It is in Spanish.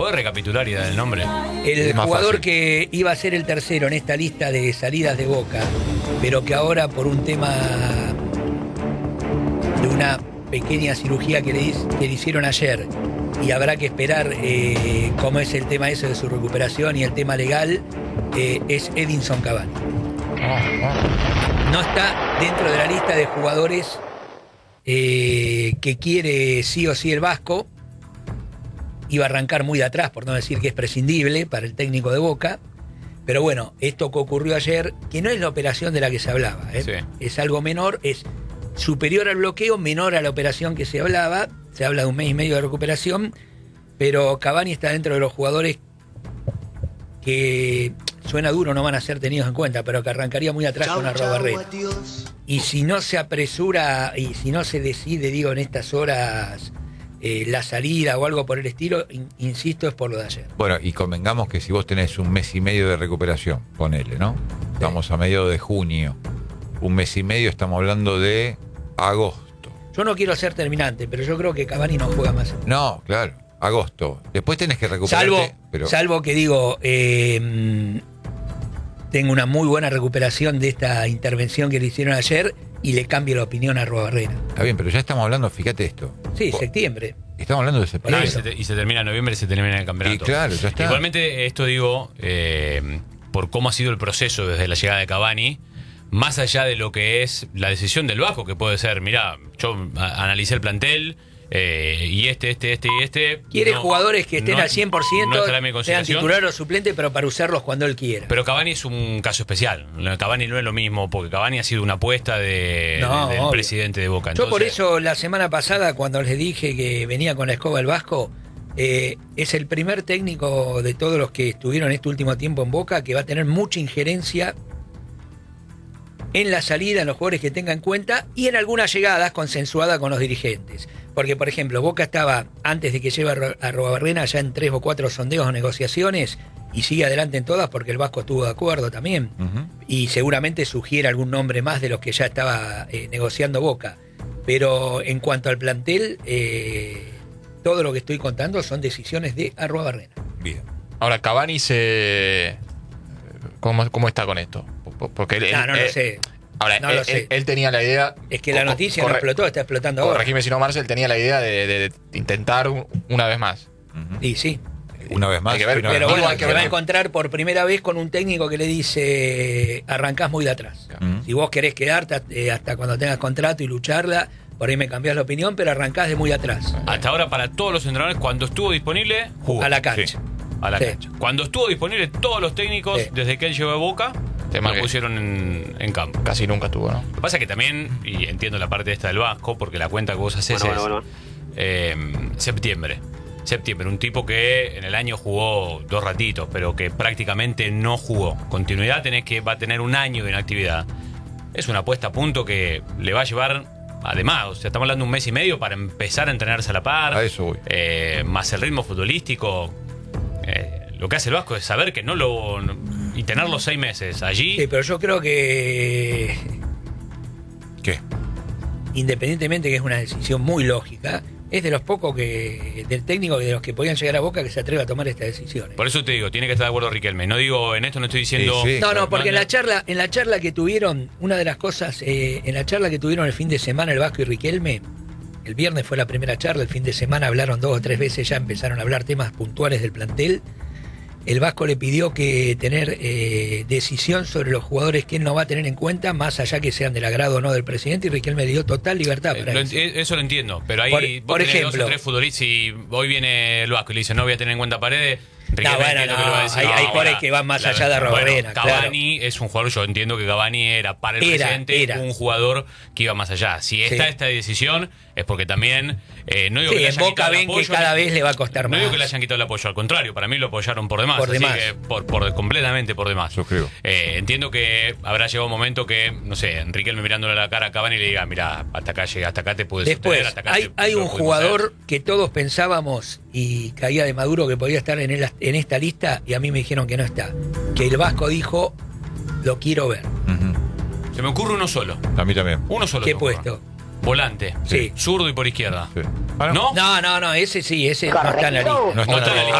¿Podés recapitular y dar el nombre? El jugador que iba a ser el tercero en esta lista de salidas de Boca, pero que ahora por un tema de una pequeña cirugía que le hicieron ayer, y habrá que esperar cómo es el tema ese de su recuperación y el tema legal, es Edinson Cavani. No está dentro de la lista de jugadores que quiere sí o sí el Vasco. Iba a arrancar muy de atrás, por no decir que es prescindible para el técnico de Boca. Pero bueno, esto que ocurrió ayer, que no es la operación de la que se hablaba, Sí. Es algo menor, es superior al bloqueo, menor a la operación que se hablaba. Se habla de 1 mes y medio de recuperación, pero Cavani está dentro de los jugadores que, suena duro, no van a ser tenidos en cuenta, pero que arrancaría muy atrás con Arrobarrena. Y si no se apresura y si no se decide, digo, en estas horas la salida o algo por el estilo, insisto, es por lo de ayer. Bueno, y convengamos que si vos tenés 1 mes y medio de recuperación, ponele, ¿no? Estamos a mediados de junio. 1 mes y medio, estamos hablando de agosto. Yo no quiero ser terminante, pero yo creo que Cavani no juega más. No, claro, agosto. Después tenés que recuperarte. Salvo que digo, tengo una muy buena recuperación de esta intervención que le hicieron ayer y le cambio la opinión a Arrobarrena. Está bien, pero ya estamos hablando, fíjate esto. Sí, septiembre. Estamos hablando de septiembre. Y se termina en noviembre y se termina el campeonato. Y claro, ya está. Igualmente, esto digo, por cómo ha sido el proceso desde la llegada de Cavani, más allá de lo que es la decisión del Vasco, que puede ser, mirá, yo analicé el plantel, y este. Quiere jugadores que estén al 100%, sean titular o suplente, pero para usarlos cuando él quiera. Pero Cavani es un caso especial. Cavani no es lo mismo, porque Cavani ha sido una apuesta del presidente de Boca. Entonces, yo por eso la semana pasada, cuando les dije que venía con la escoba el Vasco, es el primer técnico de todos los que estuvieron este último tiempo en Boca que va a tener mucha injerencia en la salida, en los jugadores que tenga en cuenta y en algunas llegadas consensuadas con los dirigentes. Porque, por ejemplo, Boca estaba, antes de que lleve a Arrobarrena, ya en 3 o 4 sondeos o negociaciones y sigue adelante en todas porque el Vasco estuvo de acuerdo también. Y seguramente sugiere algún nombre más de los que ya estaba negociando Boca. Pero en cuanto al plantel, todo lo que estoy contando son decisiones de Arrobarrena. Bien. Ahora, Cavani ¿Cómo está con esto? Porque no lo sé. Ahora, no lo sé. Él tenía la idea... Es que la noticia no explotó, está explotando ahora. Corregime si no, Marcel, tenía la idea de intentar una vez más. Y sí. Una vez más. Pero bueno, se va a encontrar por primera vez con un técnico que le dice, arrancás muy de atrás. Si vos querés quedarte hasta cuando tengas contrato y lucharla, por ahí me cambiás la opinión, pero arrancás de muy atrás. Hasta ahora, para todos los entrenadores, cuando estuvo disponible, jugó. A la cancha. Sí. A la cancha. Cuando estuvo disponible, todos los técnicos, desde que él llegó a Boca, lo pusieron en campo. Casi nunca estuvo, ¿no? Lo que pasa es que también, y entiendo la parte esta del Vasco, porque la cuenta que vos haces septiembre. Un tipo que en el año jugó 2 ratitos, pero que prácticamente no jugó. Continuidad va a tener 1 año de inactividad. Es una puesta a punto que le va a llevar, además, o sea, estamos hablando de 1 mes y medio para empezar a entrenarse a la par. A eso voy. Más el ritmo futbolístico. Lo que hace el Vasco es saber que y tener los 6 meses allí. Sí, pero yo creo que... ¿Qué? Independientemente que es una decisión muy lógica, es de los pocos del técnico de los que podían llegar a Boca que se atreve a tomar estas decisiones. Por eso te digo, tiene que estar de acuerdo Riquelme. No digo, en esto no estoy diciendo... No, porque en la charla que tuvieron, una de las cosas, en la charla que tuvieron el fin de semana el Vasco y Riquelme, el viernes fue la primera charla, el fin de semana hablaron 2 o 3 veces, ya empezaron a hablar temas puntuales del plantel. El Vasco le pidió que tener decisión sobre los jugadores que él no va a tener en cuenta, más allá que sean del agrado o no del presidente, y Riquelme le dio total libertad para eso. Eso lo entiendo, pero ahí por ejemplo, 2 o 3 futbolistas, y hoy viene el Vasco y le dice no voy a tener en cuenta Paredes. Hay jugadores que van más allá de Arrobarrena. Cavani es un jugador, yo entiendo que Cavani era para el presidente un jugador que iba más allá. Si está esta decisión es porque también no digo que le hayan Boca ven que cada vez le va a costar más. No digo que le hayan quitado el apoyo, al contrario, para mí lo apoyaron por demás. Completamente por demás. Yo creo. Entiendo que habrá llegado un momento que, no sé, Enrique mirándole la cara a Cavani y le diga, mirá, hasta acá llega, hasta acá te puedes sostener, hasta acá hay un jugador que todos pensábamos y caía de Maduro que podía estar en esta lista y a mí me dijeron que no está. Que el Vasco dijo, lo quiero ver. Se me ocurre uno solo. A mí también. Uno solo. ¿Qué puesto? Volante. Sí. Zurdo y por izquierda. Sí. ¿No? No, ese sí, ese no está en la lista. No está en la lista.